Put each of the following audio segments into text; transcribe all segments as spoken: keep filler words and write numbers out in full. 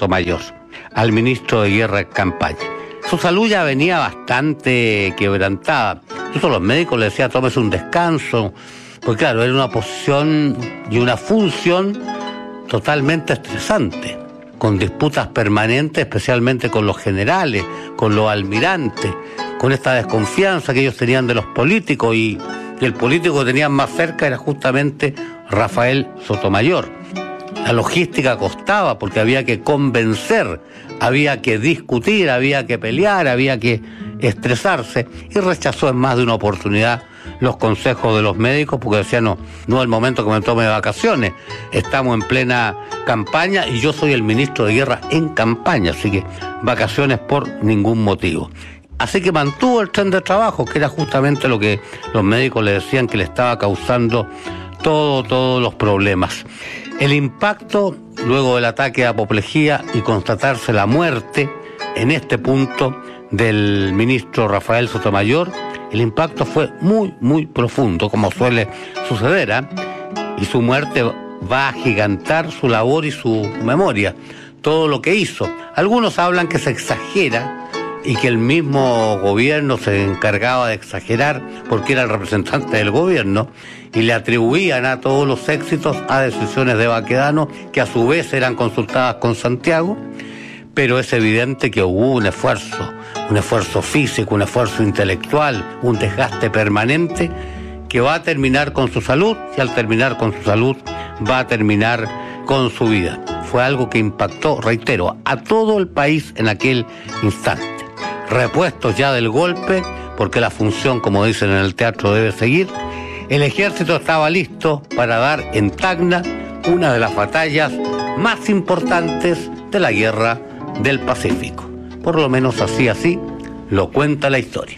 Sotomayor, al ministro de Guerra en campaña. Su salud ya venía bastante quebrantada. Incluso los médicos le decían, tómese un descanso, porque claro, era una posición y una función totalmente estresante, con disputas permanentes, especialmente con los generales, con los almirantes, con esta desconfianza que ellos tenían de los políticos, y, y el político que tenían más cerca era justamente Rafael Sotomayor. La logística costaba porque había que convencer, había que discutir, había que pelear, había que estresarse, y rechazó en más de una oportunidad los consejos de los médicos porque decían, no, no es el momento que me tome vacaciones, estamos en plena campaña y yo soy el ministro de Guerra en campaña, así que vacaciones por ningún motivo. Así que mantuvo el tren de trabajo, que era justamente lo que los médicos le decían que le estaba causando todo, todos los problemas. El impacto, luego del ataque de apoplejía y constatarse la muerte, en este punto, del ministro Rafael Sotomayor, el impacto fue muy, muy profundo, como suele suceder, ¿eh? Y su muerte va a agigantar su labor y su memoria, todo lo que hizo. Algunos hablan que se exagera y que el mismo gobierno se encargaba de exagerar porque era el representante del gobierno y le atribuían a todos los éxitos a decisiones de Baquedano que a su vez eran consultadas con Santiago, pero es evidente que hubo un esfuerzo, un esfuerzo físico, un esfuerzo intelectual, un desgaste permanente que va a terminar con su salud, y al terminar con su salud va a terminar con su vida. Fue algo que impactó, reitero, a todo el país en aquel instante. Repuestos ya del golpe, porque la función, como dicen en el teatro, debe seguir, el ejército estaba listo para dar en Tacna una de las batallas más importantes de la Guerra del Pacífico. Por lo menos así, así lo cuenta la historia.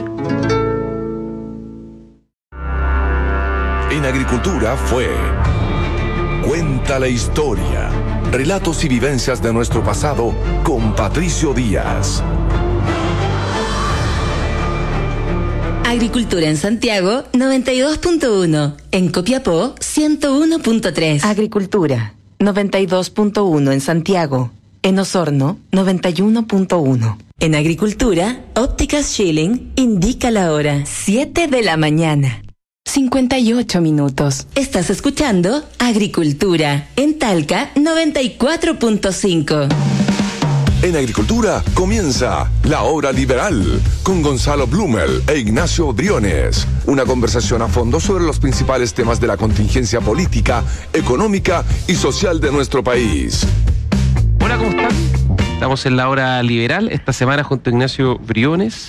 En Agricultura fue Cuenta la Historia. Relatos y vivencias de nuestro pasado con Patricio Díaz. Agricultura en Santiago noventa y dos punto uno, en Copiapó ciento uno punto tres. Agricultura noventa y dos punto uno en Santiago, en Osorno noventa y uno punto uno. En Agricultura, Ópticas Schilling indica la hora, siete de la mañana. cincuenta y ocho minutos. Estás escuchando Agricultura en Talca noventa y cuatro punto cinco. En Agricultura comienza La Hora Liberal con Gonzalo Blumel e Ignacio Briones. Una conversación a fondo sobre los principales temas de la contingencia política, económica y social de nuestro país. Hola, ¿cómo están? Estamos en La Hora Liberal esta semana junto a Ignacio Briones.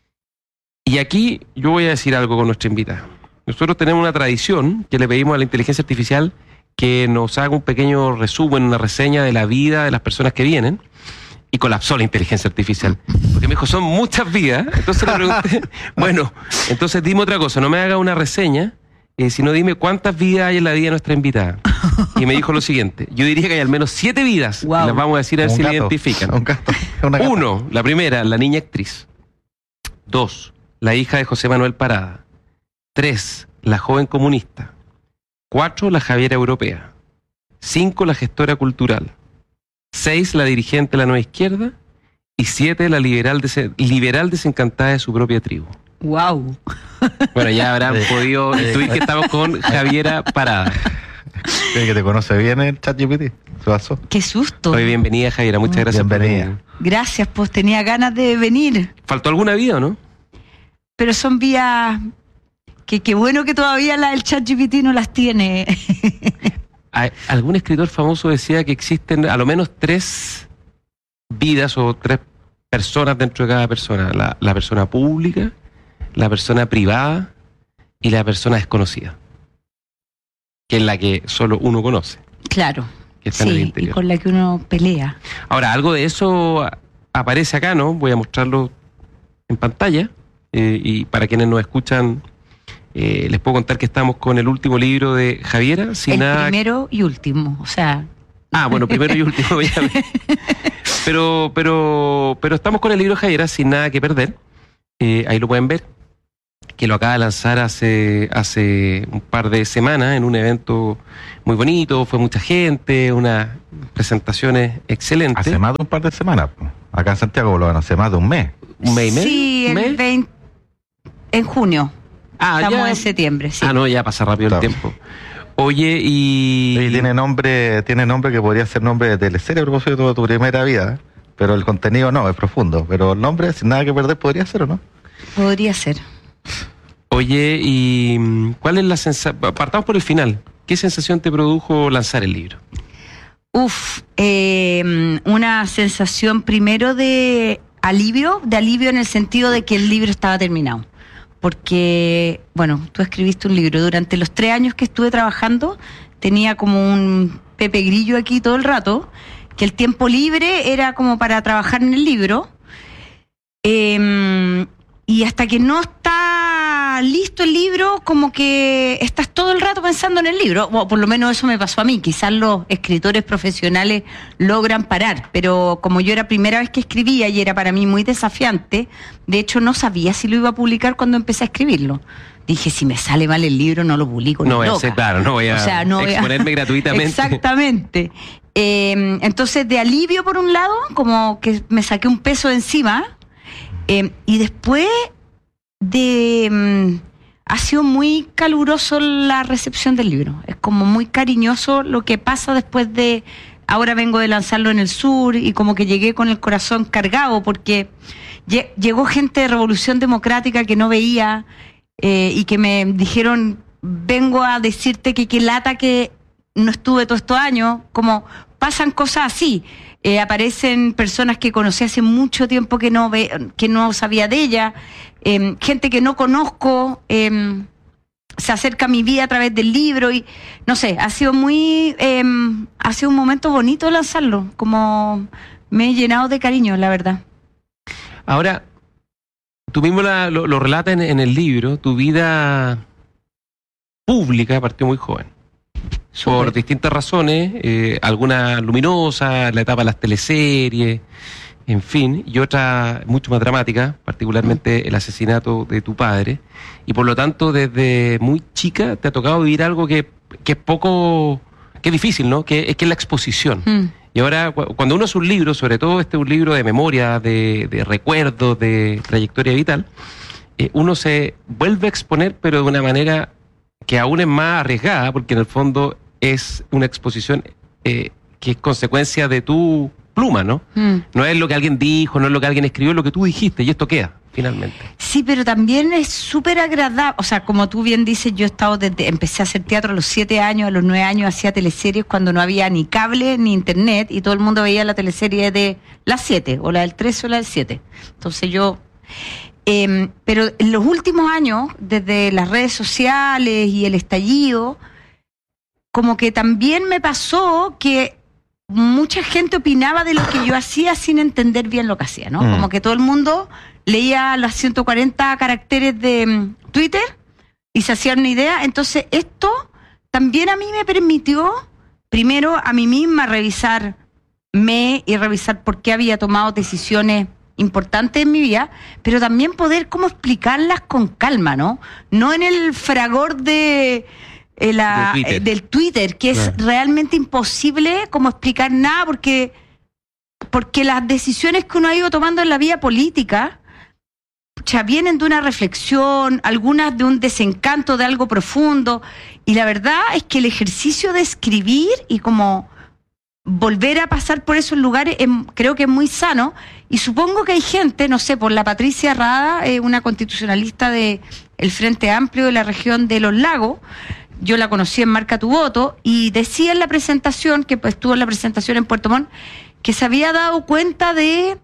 Y aquí yo voy a decir algo con nuestra invitada. Nosotros tenemos una tradición que le pedimos a la inteligencia artificial que nos haga un pequeño resumen, una reseña de la vida de las personas que vienen. Y colapsó la inteligencia artificial. Porque me dijo, son muchas vidas. Entonces le pregunté, bueno, entonces dime otra cosa, no me haga una reseña, eh, sino dime cuántas vidas hay en la vida de nuestra invitada. Y me dijo lo siguiente, yo diría que hay al menos siete vidas. Wow. Y las vamos a decir a ver si la identifican. Un gato, una gata. Uno, la primera, la niña actriz. Dos, la hija de José Manuel Parada. Tres, la joven comunista. Cuatro, la Javiera Europea. Cinco, la gestora cultural. Seis, la dirigente de la Nueva Izquierda. Y siete, la liberal, des liberal desencantada de su propia tribu. ¡Wow! Bueno, ya habrán podido intuir que estamos con Javiera Parada. ¿Cree que te conoce bien el ChatGPT? ¿Suazo? ¡Qué susto! Oye, bienvenida, Javiera. Muchas gracias. Bienvenida. Por gracias, pues tenía ganas de venir. ¿Faltó alguna vida o no? Pero son vías que qué bueno que todavía la, el ChatGPT no las tiene. Algún escritor famoso decía que existen a lo menos tres vidas o tres personas dentro de cada persona. La, la persona pública, la persona privada y la persona desconocida. Que es la que solo uno conoce. Claro, que está en el sí, interior. Y con la que uno pelea. Ahora, algo de eso aparece acá, ¿no? Voy a mostrarlo en pantalla. Eh, y para quienes nos escuchan... Eh, les puedo contar que estamos con el último libro de Javiera. Sin el nada... primero y último, o sea... Ah, bueno, primero y último. pero, pero, pero estamos con el libro de Javiera, Sin Nada que Perder. Eh, ahí lo pueden ver. que lo acaba de lanzar hace, hace un par de semanas en un evento muy bonito, fue mucha gente, unas presentaciones excelentes. Hace más de un par de semanas. Acá en Santiago lo van hace más de un mes. ¿Un mes y medio? Sí, el ¿Un mes? veinte, en junio. Ah, Estamos ya. en septiembre, sí. Ah, no, ya pasa rápido Claro. el tiempo. Oye, y... Y tiene nombre, tiene nombre que podría ser nombre de teleserie a propósito de tu primera vida, pero el contenido no, es profundo. Pero el nombre, sin nada que perder, podría ser, ¿o no? Podría ser. Oye, ¿y mm, cuál es la sensación? Partamos por el final. ¿Qué sensación te produjo lanzar el libro? Uf, eh, una sensación primero de alivio, de alivio en el sentido de que el libro estaba terminado. Porque, bueno, tú escribiste un libro. Durante los tres años que estuve trabajando, tenía como un Pepe Grillo aquí todo el rato, que el tiempo libre era como para trabajar en el libro. Eh, y hasta que no está listo el libro, como que estás todo el rato pensando en el libro. O por lo menos eso me pasó a mí. Quizás los escritores profesionales logran parar, pero como yo era primera vez que escribía y era para mí muy desafiante, de hecho no sabía si lo iba a publicar cuando empecé a escribirlo. Dije, si me sale mal el libro, no lo publico. No ni voy a loca. ser, claro, no voy a O sea, no voy a- exponerme gratuitamente. Exactamente. Eh, entonces, de alivio por un lado, como que me saqué un peso de encima, eh, y después de... mm, ha sido muy caluroso la recepción del libro. Es como muy cariñoso lo que pasa después de... Ahora vengo de lanzarlo en el sur y como que llegué con el corazón cargado porque lle- llegó gente de Revolución Democrática que no veía eh, y que me dijeron, vengo a decirte que qué lata que no estuve todos estos años, como pasan cosas así. Eh, aparecen personas que conocí hace mucho tiempo que no ve, que no sabía de ella, eh, gente que no conozco, eh, se acerca a mi vida a través del libro y no sé, ha sido muy, eh, ha sido un momento bonito lanzarlo, como me he llenado de cariño, la verdad. Ahora, tú mismo la- lo, lo relatas en, en el libro, tu vida pública partió muy joven. Por Súper. distintas razones, eh, algunas luminosas, la etapa de las teleseries, en fin, y otra mucho más dramática, particularmente el asesinato de tu padre. Y por lo tanto, desde muy chica te ha tocado vivir algo que, que es poco, que es difícil, ¿no? Que es que es la exposición. Mm. Y ahora, cu- cuando uno hace un libro, sobre todo este es un libro de memoria, de, de recuerdos, de trayectoria vital, eh, uno se vuelve a exponer, pero de una manera que aún es más arriesgada, porque en el fondo es una exposición eh, que es consecuencia de tu pluma, ¿no? Mm. No es lo que alguien dijo, no es lo que alguien escribió, es lo que tú dijiste, y esto queda, finalmente. Sí, pero también es súper agradable. O sea, como tú bien dices, yo he estado desde, empecé a hacer teatro a los siete años, a los nueve años hacía teleseries cuando no había ni cable ni internet y todo el mundo veía la teleserie de las siete, o la del tres o la del siete. Entonces yo... Eh, pero en los últimos años, desde las redes sociales y el estallido, como que también me pasó que mucha gente opinaba de lo que yo hacía sin entender bien lo que hacía, ¿no? Mm. Como que todo el mundo leía los ciento cuarenta caracteres de mm, Twitter y se hacían una idea. Entonces esto también a mí me permitió, primero a mí misma revisarme y revisar por qué había tomado decisiones importantes en mi vida, pero también poder cómo explicarlas con calma, ¿no? No en el fragor de... eh, la- De Twitter. eh, del Twitter, que Claro. es realmente imposible como explicar nada porque, porque las decisiones que uno ha ido tomando en la vida política pucha, vienen de una reflexión, algunas de un desencanto de algo profundo, y la verdad es que el ejercicio de escribir y como volver a pasar por esos lugares em, creo que es muy sano, y supongo que hay gente, no sé, por la Patricia Rada, eh, una constitucionalista de el Frente Amplio de la región de Los Lagos. Yo la conocí en Marca tu Voto y decía en la presentación, que pues, estuvo en la presentación en Puerto Montt, que se había dado cuenta de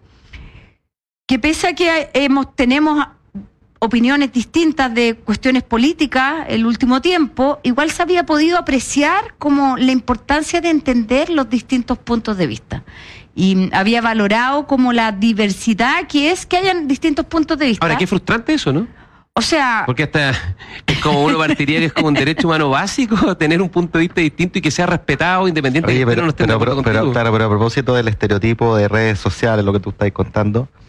que pese a que hemos, tenemos opiniones distintas de cuestiones políticas el último tiempo, igual se había podido apreciar como la importancia de entender los distintos puntos de vista. Y había valorado como la diversidad que es que hayan distintos puntos de vista. Ahora, qué frustrante eso, ¿no? O sea, Porque hasta es como uno partiría que es como un derecho humano básico tener un punto de vista distinto y que sea respetado independiente de Oye, que pero, uno no esté de pero, acuerdo pero, pero, contigo. claro, pero a propósito del estereotipo de redes sociales, lo que tú estás contando,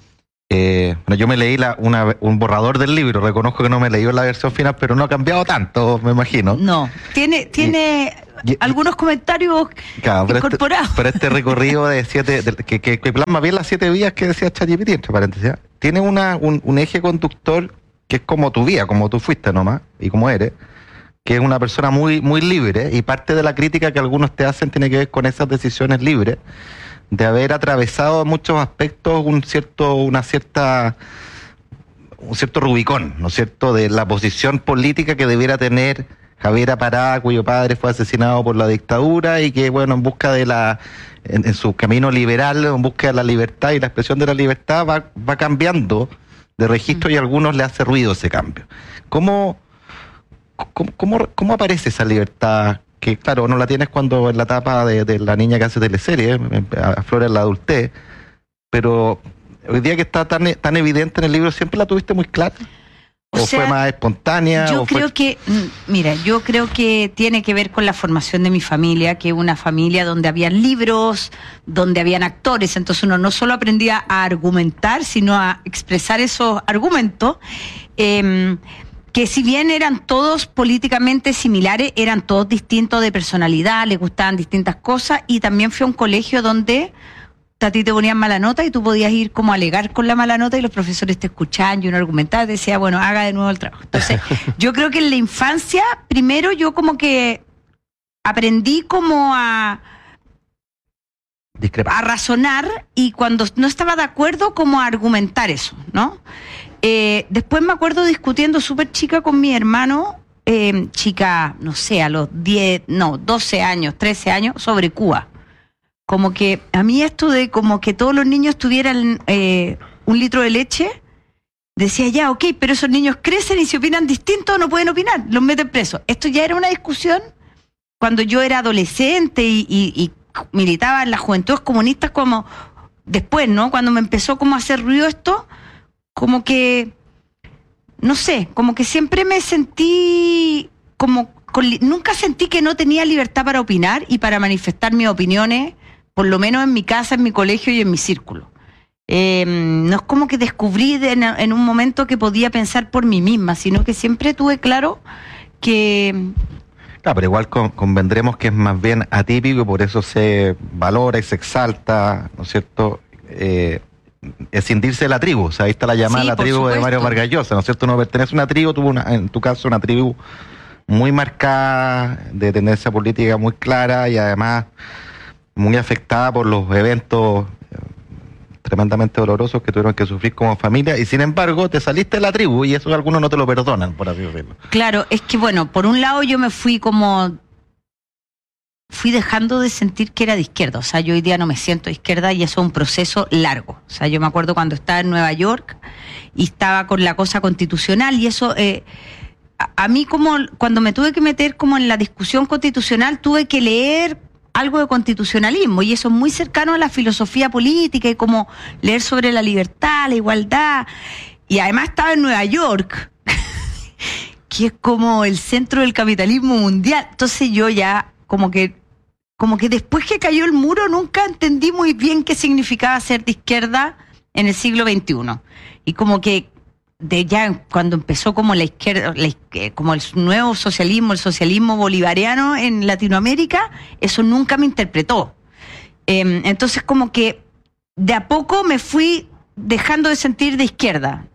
Eh, bueno, yo me leí la, una, un borrador del libro, reconozco que no me leí la versión final, pero no ha cambiado tanto, me imagino. No, tiene, tiene Y- y- algunos comentarios Claro, pero este, incorporados. pero este recorrido de siete, de- que, que, que plasma bien las siete vías que decía ChatGPT, entre paréntesis, ¿eh? Tiene una, un, un eje conductor que es como tu vía, como tú fuiste nomás, y como eres, que es una persona muy, muy libre, y parte de la crítica que algunos te hacen tiene que ver con esas decisiones libres, de haber atravesado en muchos aspectos un cierto, una cierta, un cierto Rubicón, ¿no es cierto?, de la posición política que debiera tener Javier Apará, cuyo padre fue asesinado por la dictadura y que, bueno, en busca de la, en, en su camino liberal, en busca de la libertad y la expresión de la libertad, va, va cambiando de registro y a algunos le hace ruido ese cambio. ¿Cómo, cómo, cómo, cómo aparece esa libertad? Que claro, no la tienes cuando en la etapa de, de la niña que hace teleserie, aflora en la adultez, pero hoy día que está tan, tan evidente en el libro, ¿siempre la tuviste muy clara? ¿O, O sea, fue más espontánea? Yo o fue- creo que, mm, mira, yo creo que tiene que ver con la formación de mi familia, que es una familia donde habían libros, donde habían actores, entonces uno no solo aprendía a argumentar, sino a expresar esos argumentos, eh, que si bien eran todos políticamente similares, eran todos distintos de personalidad, les gustaban distintas cosas, y también fui a un colegio donde a ti te ponían mala nota y tú podías ir como a alegar con la mala nota y los profesores te escuchaban y uno argumentaba y decía, bueno, haga de nuevo el trabajo. Entonces, yo creo que en la infancia, primero yo como que aprendí como a, Discrepa. a razonar y cuando no estaba de acuerdo, como a argumentar eso, ¿no? Eh, después me acuerdo discutiendo súper chica con mi hermano, eh, chica, no sé, a los diez, no, doce años, trece años, sobre Cuba. Como que a mí esto de como que todos los niños tuvieran eh, un litro de leche, decía ya, ok, pero esos niños crecen y si opinan distinto no pueden opinar, los meten presos. Esto ya era una discusión cuando yo era adolescente y, y, y militaba en las juventudes comunistas, como después, ¿no? Cuando me empezó como a hacer ruido esto, como que, no sé, como que siempre me sentí como, con, nunca sentí que no tenía libertad para opinar y para manifestar mis opiniones, por lo menos en mi casa, en mi colegio y en mi círculo. Eh, no es como que descubrí de, en, en un momento que podía pensar por mí misma, sino que siempre tuve claro que... Claro, pero igual con- convendremos que es más bien atípico y por eso se valora y se exalta, ¿no es cierto?, eh, escindirse de la tribu. O sea, ahí está la llamada Sí, de la por tribu de supuesto. Mario Vargas Llosa, ¿no es cierto? Uno pertenece a una tribu, tuvo una, en tu caso una tribu muy marcada, de tendencia política muy clara y además muy afectada por los eventos eh, tremendamente dolorosos que tuvieron que sufrir como familia, y sin embargo te saliste de la tribu y eso algunos no te lo perdonan, por así decirlo. Claro, es que bueno, por un lado yo me fui como... fui dejando de sentir que era de izquierda. O sea, yo hoy día no me siento de izquierda y eso es un proceso largo. O sea, yo me acuerdo cuando estaba en Nueva York y estaba con la cosa constitucional y eso... Eh, a, a mí como cuando me tuve que meter como en la discusión constitucional tuve que leer algo de constitucionalismo y eso es muy cercano a la filosofía política y como leer sobre la libertad, la igualdad. Y además estaba en Nueva York, que es como el centro del capitalismo mundial. Entonces yo ya como que como que después que cayó el muro nunca entendí muy bien qué significaba ser de izquierda en el siglo veintiuno. Y como que de ya cuando empezó como la izquierda, la izquierda, como el nuevo socialismo, el socialismo bolivariano en Latinoamérica, eso nunca me interpretó. Eh, entonces como que de a poco me fui dejando de sentir de izquierda.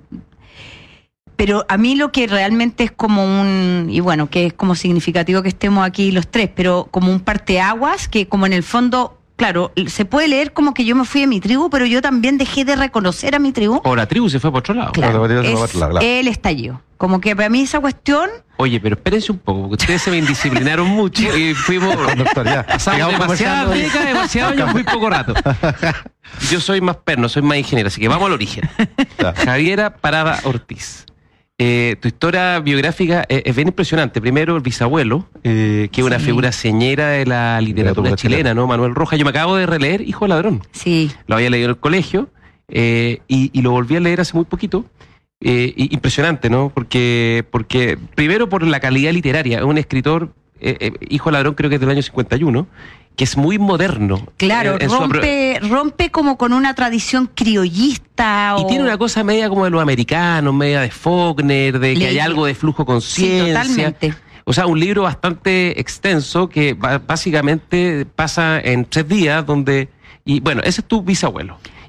Pero a mí lo que realmente es como un, y bueno, que es como significativo que estemos aquí los tres, pero como un parteaguas, que como en el fondo, claro, se puede leer como que yo me fui de mi tribu, pero yo también dejé de reconocer a mi tribu. O la tribu se fue por otro lado. Claro, Claro, se fue por es otro lado, claro. el estallido. Como que para mí esa cuestión, Oye, pero espérense un poco, porque ustedes se me indisciplinaron mucho y fuimos... Conductor, ya. Pasamos Sigamos demasiadas conversando. décadas, demasiados años, muy poco rato. Yo soy más perno, soy más ingeniero, así que vamos al origen. Ya. Javiera Parada Ortiz. Eh, tu historia biográfica es, es bien impresionante. Primero, el bisabuelo, eh, que es una Sí. figura señera de la literatura Literatura chilena, chilena. ¿no? Manuel Rojas. Yo me acabo de releer Hijo de Ladrón. sí, Lo había leído en el colegio eh, y, y lo volví a leer hace muy poquito. Eh, y- impresionante, ¿no? Porque, porque primero por la calidad literaria. Es un escritor, eh, eh, Hijo de Ladrón creo que es del año cincuenta y uno, que es muy moderno. Claro, en- en su apro- rompe, rompe como con una tradición criollista. Y o... tiene una cosa media como de los americanos, media de Faulkner, de que Le- hay algo de flujo Sí, conciencia. totalmente. O sea, un libro bastante extenso que ba- básicamente pasa en tres días, donde... Y bueno, ese es tu bisabuelo.